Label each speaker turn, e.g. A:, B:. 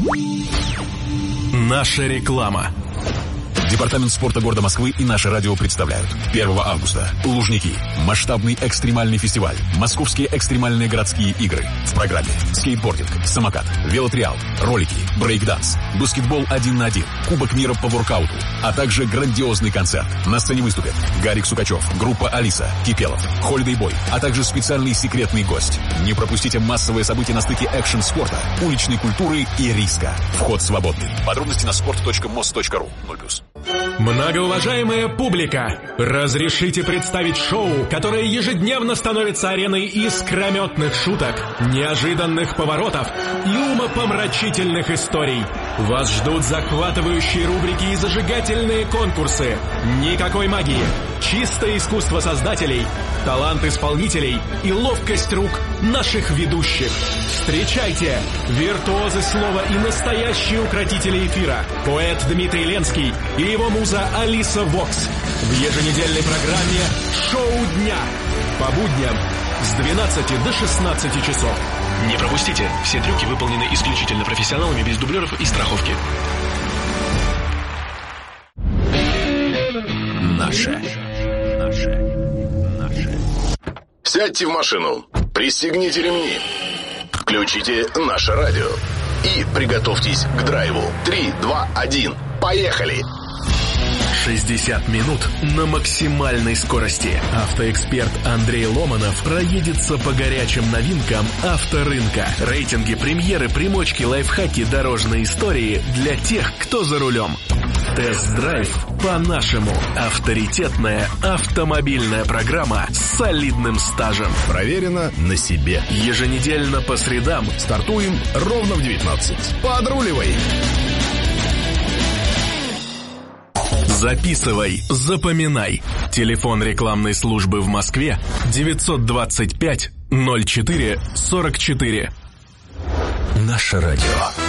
A: Наша реклама.
B: Департамент спорта города Москвы и наше радио представляют. 1 августа. Лужники. Масштабный экстремальный фестиваль. Московские экстремальные городские игры. В программе скейтбординг, самокат, велотриал, ролики, брейкданс, баскетбол 1 на 1, Кубок мира по воркауту, а также грандиозный концерт. На сцене выступят Гарик Сукачев, группа Алиса, Кипелов, Holiday Boy, а также специальный секретный гость. Не пропустите массовые события на стыке экшн-спорта, уличной культуры и риска. Вход свободный. Подробности на sport.mos.ru. 0+.
A: Многоуважаемая публика, разрешите представить шоу, которое ежедневно становится ареной искрометных шуток, неожиданных поворотов и умопомрачительных историй. Вас ждут захватывающие рубрики и зажигательные конкурсы. Никакой магии, чистое искусство создателей, талант исполнителей и ловкость рук наших ведущих. Встречайте виртуозы слова и настоящие укротители эфира, поэт Дмитрий Ленский и его муза Алиса Вокс в еженедельной программе «Шоу дня» по будням с 12 до 16 часов.
C: Не пропустите, все трюки выполнены исключительно профессионалами без дублеров и страховки.
B: Наше.
D: Сядьте в машину, пристегните ремни, включите наше радио и приготовьтесь к драйву. 3, 2, 1, поехали!
A: 60 минут на максимальной скорости. Автоэксперт Андрей Ломанов проедется по горячим новинкам авторынка. Рейтинги, премьеры, примочки, лайфхаки, дорожные истории для тех, кто за рулем. Тест-драйв по-нашему. Авторитетная автомобильная программа с солидным стажем.
E: Проверено на себе.
A: Еженедельно по средам.
E: Стартуем ровно в 19. Подруливай!
A: Записывай, запоминай. Телефон рекламной службы в Москве 925 04 44.
B: Наше радио.